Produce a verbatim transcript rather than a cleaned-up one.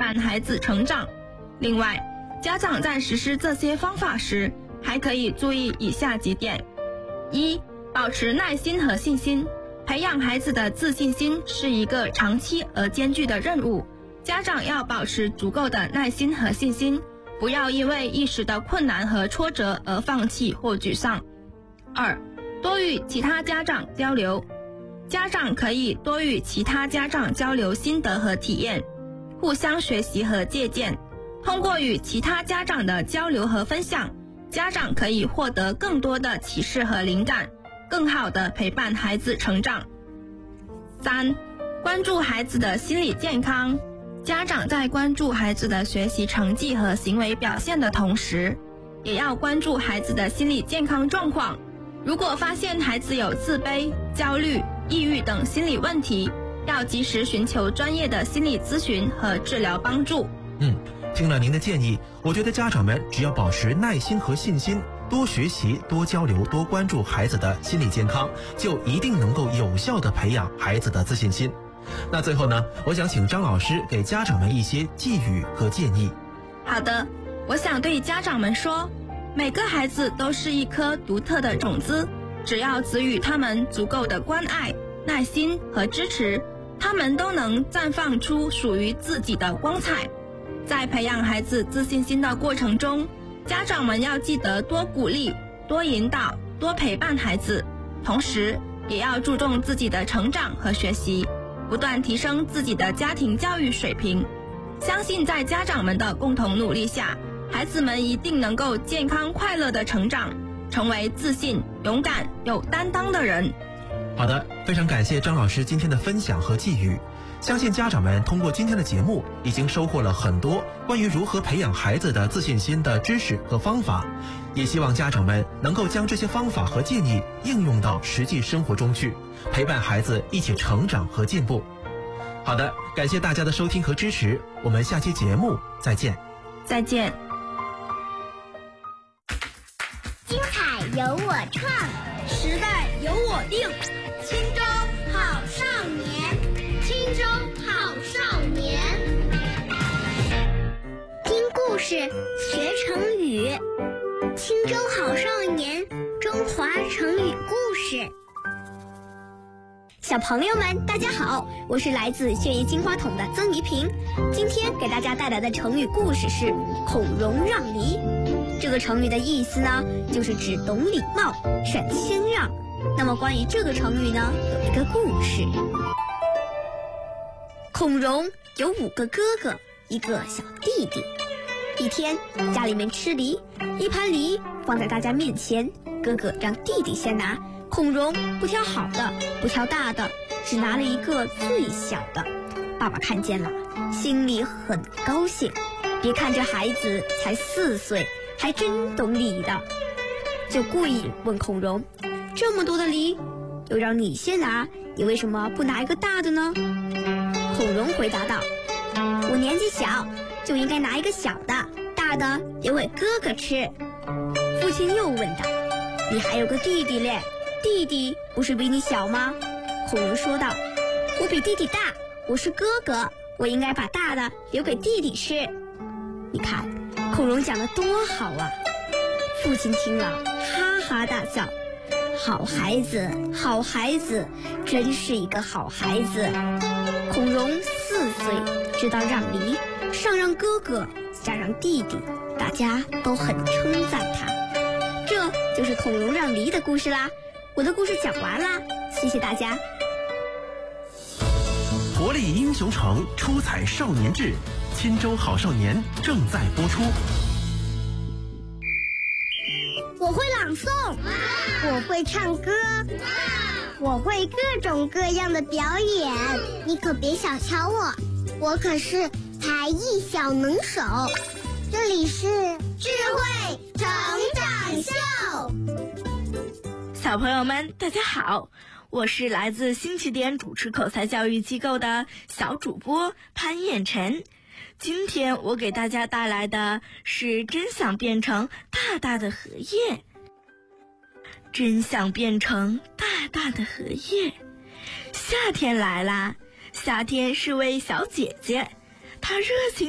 伴孩子成长。另外，家长在实施这些方法时，还可以注意以下几点：一、保持耐心和信心。培养孩子的自信心是一个长期而艰巨的任务，家长要保持足够的耐心和信心，不要因为一时的困难和挫折而放弃或沮丧。二、多与其他家长交流。家长可以多与其他家长交流心得和体验，互相学习和借鉴。通过与其他家长的交流和分享，家长可以获得更多的启示和灵感，更好地陪伴孩子成长。三、关注孩子的心理健康。家长在关注孩子的学习成绩和行为表现的同时，也要关注孩子的心理健康状况。如果发现孩子有自卑、焦虑、抑郁等心理问题，要及时寻求专业的心理咨询和治疗帮助。 嗯，听了您的建议，我觉得家长们只要保持耐心和信心，多学习、多交流、多关注孩子的心理健康，就一定能够有效地培养孩子的自信心。那最后呢，我想请张老师给家长们一些寄语和建议。 好的，我想对家长们说，每个孩子都是一颗独特的种子，只要给予他们足够的关爱、耐心和支持，他们都能绽放出属于自己的光彩。在培养孩子自信心的过程中，家长们要记得多鼓励、多引导、多陪伴孩子，同时也要注重自己的成长和学习，不断提升自己的家庭教育水平。相信在家长们的共同努力下，孩子们一定能够健康快乐的成长，成为自信、勇敢、有担当的人。 好的，非常感谢张老师今天的分享和寄语。相信家长们通过今天的节目，已经收获了很多关于如何培养孩子的自信心的知识和方法，也希望家长们能够将这些方法和建议应用到实际生活中去，陪伴孩子一起成长和进步。好的，感谢大家的收听和支持，我们下期节目再见。 再见。 精彩由我创， 时代由我定。 青州好少年，青州好少年。听故事学成语，青州好少年，中华成语故事。小朋友们大家好，我是来自血液金话筒的曾怡萍，今天给大家带来的成语故事是孔融让梨。这个成语的意思呢，就是指懂礼貌、善谦让。那么关于这个成语呢，有一个故事。孔融有五个哥哥，一个小弟弟。一天家里面吃梨，一盘梨放在大家面前，哥哥让弟弟先拿，孔融不挑好的，不挑大的，只拿了一个最小的。爸爸看见了，心里很高兴，别看这孩子才四岁，还真懂礼的，就故意问孔融，这么多的梨，又让你先拿，你为什么不拿一个大的呢？孔融回答道，我年纪小，就应该拿一个小的，大的留给哥哥吃。父亲又问道，你还有个弟弟嘞，弟弟不是比你小吗？孔融说道，我比弟弟大，我是哥哥，我应该把大的留给弟弟吃。你看孔融讲得多好啊！父亲听了哈哈大笑，好孩子，好孩子，真是一个好孩子。孔融四岁知道让梨，上让哥哥，下让弟弟，大家都很称赞他。这就是孔融让梨的故事啦。我的故事讲完啦，谢谢大家。 活力英雄城，出彩少年志，钦州好少年正在播出。 我会朗诵，我会唱歌，我会各种各样的表演，你可别小瞧我，我可是才艺小能手。这里是智慧成长秀。 小朋友们大家好，我是来自新起点主持口才教育机构的小主播潘彦晨。今天我给大家带来的是真想变成大大的荷叶。真想变成大大的荷叶。夏天来啦，夏天是位小姐姐，她热情